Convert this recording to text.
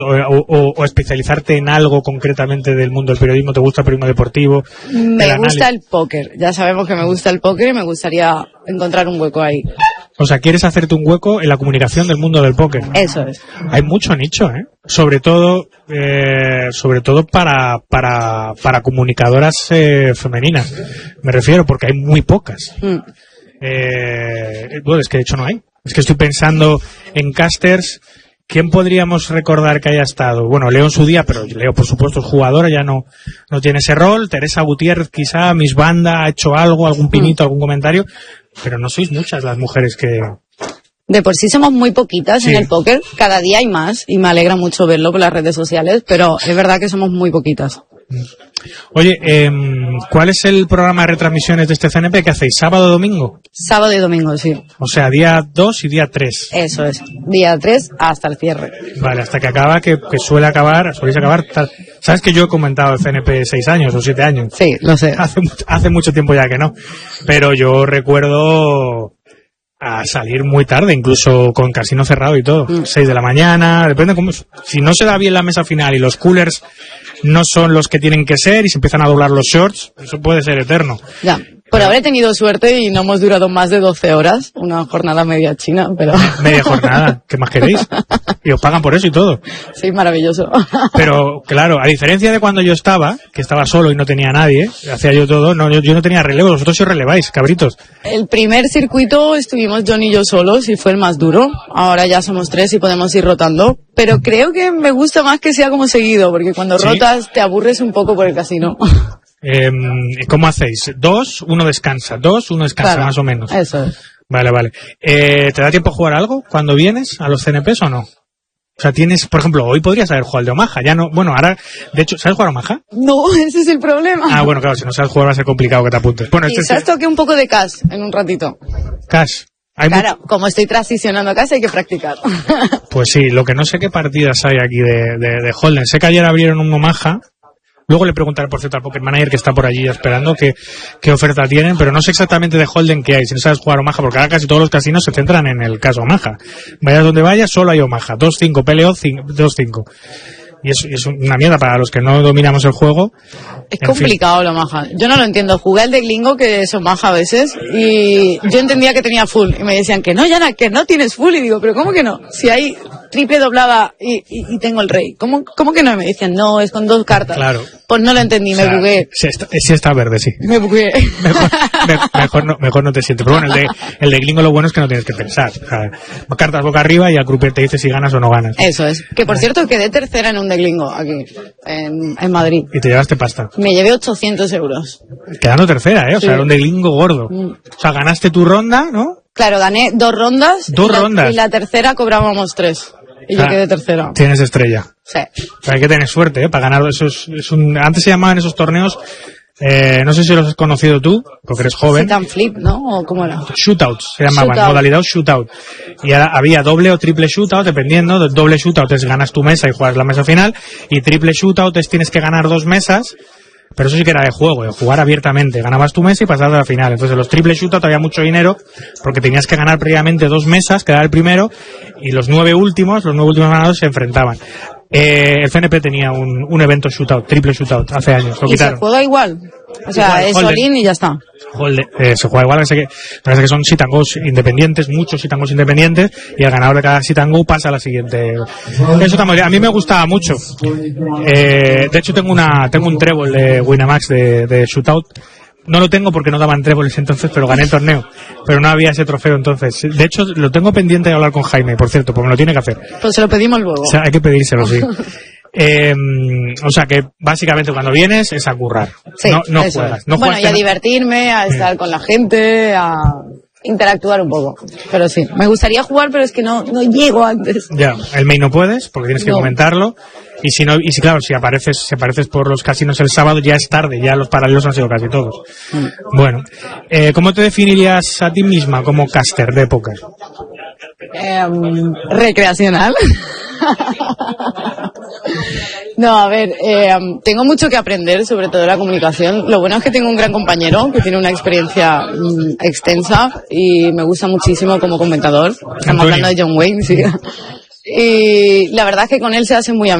o especializarte en algo concretamente del mundo del periodismo? ¿Te gusta el periodismo deportivo? Me gusta el póker. Ya sabemos que me gusta el póker y me gustaría encontrar un hueco ahí. O sea, ¿quieres hacerte un hueco en la comunicación del mundo del póker? Eso es. Hay mucho nicho, ¿eh? Sobre todo para comunicadoras femeninas. Me refiero, porque hay muy pocas. Bueno, es que de hecho no hay. Es que estoy pensando en casters. ¿Quién podríamos recordar que haya estado? Bueno, Leo en su día, pero Leo, por supuesto, es jugadora, ya no tiene ese rol. Teresa Gutiérrez, quizá, Miss Banda, ha hecho algo, algún pinito, algún comentario. Pero no sois muchas las mujeres que... De por sí somos muy poquitas en el póker. Cada día hay más y me alegra mucho verlo por las redes sociales, pero es verdad que somos muy poquitas. Oye, ¿cuál es el programa de retransmisiones de este CNP? ¿Qué hacéis? ¿Sábado o domingo? Sábado y domingo, sí. O sea, día 2 y día 3. Eso es. Día 3 hasta el cierre. Vale, hasta que acaba, que soléis acabar. ¿Sabes que yo he comentado el CNP 6 años o 7 años? Sí, lo sé. Hace mucho tiempo ya que no. Pero yo recuerdo a salir muy tarde, incluso con casino cerrado y todo. 6 de la mañana, depende cómo... Si no se da bien la mesa final y los coolers no son los que tienen que ser y se empiezan a doblar los shorts, eso puede ser eterno. Ya, por haber tenido suerte y no hemos durado más de 12 horas, una jornada media china, pero... Media jornada, ¿qué más queréis? Y os pagan por eso y todo. Sí, maravilloso. Pero, claro, a diferencia de cuando yo estaba, que estaba solo y no tenía nadie, hacía yo todo, yo no tenía relevo, vosotros sí os releváis, cabritos. El primer circuito estuvimos John y yo solos y fue el más duro. Ahora ya somos 3 y podemos ir rotando. Pero creo que me gusta más que sea como seguido, porque cuando rotas te aburres un poco por el casino. ¿Cómo hacéis? 2, 1 descansa. 2, 1 descansa, claro, más o menos. Eso es. Vale. ¿Te da tiempo a jugar algo cuando vienes a los CNPs o no? O sea, tienes, por ejemplo, hoy podrías haber jugado al de Omaha, ya no, bueno, ahora, de hecho, ¿sabes jugar a Omaha? No, ese es el problema. Ah, bueno, claro, si no sabes jugar va a ser complicado que te apuntes. Bueno, quizás toque un poco de cash en un ratito. Cash. Claro, como estoy transicionando a casa hay que practicar. Pues sí, lo que no sé qué partidas hay aquí de Holden. Sé que ayer abrieron un Omaha. Luego le preguntaré, por cierto, al Poker Manager que está por allí esperando qué oferta tienen, pero no sé exactamente de Holden qué hay, si no sabes jugar Omaha, porque ahora casi todos los casinos se centran en el caso Omaha. Vayas donde vayas, solo hay Omaha. 2-5, PLO 2-5. Y es una mierda para los que no dominamos el juego. Es complicado lo Omaha. Yo no lo entiendo. Jugué al de Glingo, que es Omaha a veces, y yo entendía que tenía full. Y me decían que no, Yana, que no tienes full. Y digo, ¿pero cómo que no? Si hay triple doblada y tengo el rey. ¿Cómo que no? Y me decían, no, es con 2 cartas. Claro. Pues no lo entendí, me bugué. Sí está verde, sí. Me bugué. Mejor no te sientes. Pero bueno, el de Glingo lo bueno es que no tienes que pensar. O sea, cartas boca arriba y al croupier te dice si ganas o no ganas. Eso es. Que por cierto, quedé tercera en un de Glingo aquí, en Madrid. ¿Y te llevaste pasta? Me llevé 800 euros. Quedando tercera, ¿eh? O sea, sí. Era un de Glingo gordo. O sea, ganaste tu ronda, ¿no? Claro, gané 2 rondas. rondas. Y la tercera cobrábamos 3. Y yo quedé tercera. Tienes estrella. Sí. O sea, hay que tener suerte, para ganar. Antes se llamaban esos torneos, no sé si los has conocido tú, porque eres joven. Sit and flip, ¿no? ¿O cómo era? Shootouts, se llamaban, modalidad shootout. Y ahora había doble o triple shootout, dependiendo. Doble shootout es ganas tu mesa y juegas la mesa final. Y triple shootout es tienes que ganar 2 mesas. Pero eso sí que era de juego, de jugar abiertamente. Ganabas tu mesa y pasabas a la final. Entonces, en los triple shootout había mucho dinero, porque tenías que ganar previamente 2 mesas, quedar el primero, y los 9 últimos ganadores se enfrentaban. El CNP tenía un evento shootout, triple shootout, hace años. Lo quitaron. ¿Y se juega igual? O sea, es all-in y ya está. Se juega igual, parece que son sit and goes independientes, muchos sit and goes independientes, y el ganador de cada sit and go pasa a la siguiente. Eso también, a mí me gustaba mucho. De hecho tengo un trébol de Winamax de shootout. No lo tengo porque no daban tréboles entonces, pero gané el torneo. Pero no había ese trofeo entonces. De hecho, lo tengo pendiente de hablar con Jaime, por cierto, porque me lo tiene que hacer. Pues se lo pedimos luego. O sea, hay que pedírselo, sí. O sea que básicamente cuando vienes es a currar. Sí, no juegas. No bueno, y a divertirme, a estar con la gente, a interactuar un poco. Pero sí, me gustaría jugar, pero es que no llego antes. Ya, el main no puedes porque tienes que comentarlo. Y si apareces por los casinos el sábado, ya es tarde, ya los paralelos han sido casi todos. Bueno, ¿cómo te definirías a ti misma como caster de póker? Recreacional. No, a ver, tengo mucho que aprender, sobre todo la comunicación. Lo bueno es que tengo un gran compañero que tiene una experiencia extensa y me gusta muchísimo como comentador. Estamos hablando de John Wayne, sí. y la verdad es que con él se hace muy ameno.